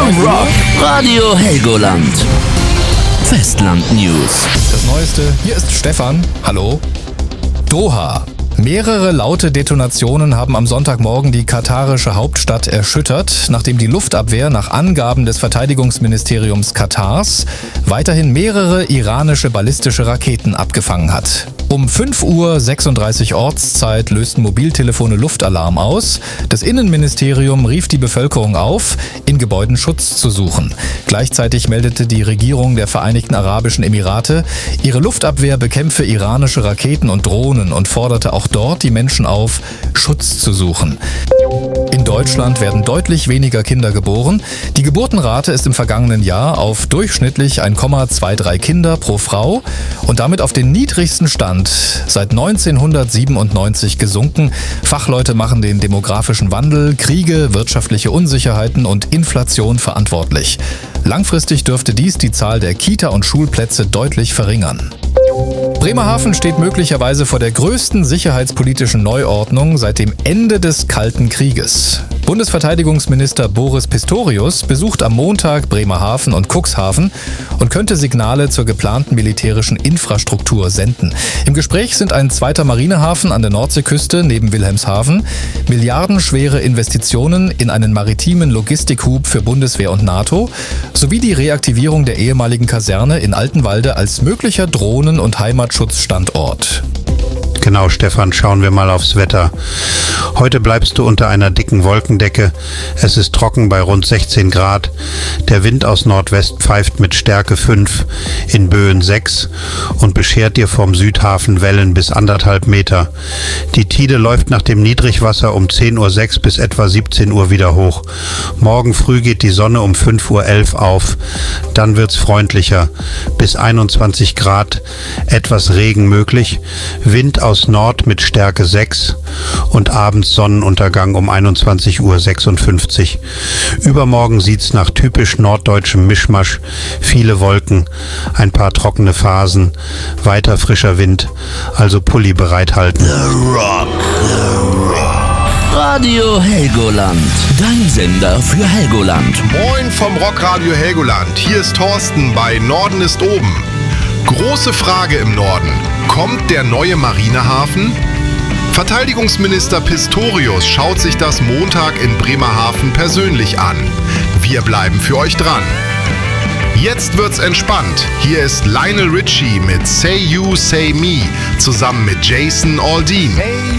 Rock Radio Helgoland. Festland News. Das Neueste, hier ist Stefan. Hallo. Doha. Mehrere laute Detonationen haben am Sonntagmorgen die katarische Hauptstadt erschüttert, nachdem die Luftabwehr nach Angaben des Verteidigungsministeriums Katars weiterhin mehrere iranische ballistische Raketen abgefangen hat. Um 5:36 Uhr Ortszeit lösten Mobiltelefone Luftalarm aus. Das Innenministerium rief die Bevölkerung auf, in Gebäuden Schutz zu suchen. Gleichzeitig meldete die Regierung der Vereinigten Arabischen Emirate, ihre Luftabwehr bekämpfe iranische Raketen und Drohnen und forderte auch dort die Menschen auf, Schutz zu suchen. In Deutschland werden deutlich weniger Kinder geboren. Die Geburtenrate ist im vergangenen Jahr auf durchschnittlich 1,23 Kinder pro Frau und damit auf den niedrigsten Stand seit 1997 gesunken. Fachleute machen den demografischen Wandel, Kriege, wirtschaftliche Unsicherheiten und Inflation verantwortlich. Langfristig dürfte dies die Zahl der Kita- und Schulplätze deutlich verringern. Bremerhaven steht möglicherweise vor der größten sicherheitspolitischen Neuordnung seit dem Ende des Kalten Krieges. Bundesverteidigungsminister Boris Pistorius besucht am Montag Bremerhaven und Cuxhaven und könnte Signale zur geplanten militärischen Infrastruktur senden. Im Gespräch sind ein zweiter Marinehafen an der Nordseeküste neben Wilhelmshaven, milliardenschwere Investitionen in einen maritimen Logistikhub für Bundeswehr und NATO sowie die Reaktivierung der ehemaligen Kaserne in Altenwalde als möglicher Drohnen- und Heimatschutzstandort. Genau, Stefan, schauen wir mal aufs Wetter. Heute bleibst du unter einer dicken Wolkendecke. Es ist trocken bei rund 16 Grad. Der Wind aus Nordwest pfeift mit Stärke 5, in Böen 6 und beschert dir vom Südhafen Wellen bis 1,5 Meter. Die Tide läuft nach dem Niedrigwasser um 10:06 Uhr bis etwa 17 Uhr wieder hoch. Morgen früh geht die Sonne um 5:11 Uhr auf. Dann wird's freundlicher. Bis 21 Grad, etwas Regen möglich. Wind aus Nord mit Stärke 6 und abends Sonnenuntergang um 21:56 Uhr. Übermorgen sieht's nach typisch norddeutschem Mischmasch, viele Wolken, ein paar trockene Phasen, weiter frischer Wind, also Pulli bereithalten. The Rock Radio Helgoland. Dein Sender für Helgoland. Moin vom Rockradio Helgoland. Hier ist Thorsten bei Norden ist oben. Große Frage im Norden. Kommt der neue Marinehafen? Verteidigungsminister Pistorius schaut sich das Montag in Bremerhaven persönlich an. Wir bleiben für euch dran. Jetzt wird's entspannt. Hier ist Lionel Richie mit Say You, Say Me zusammen mit Jason Aldean.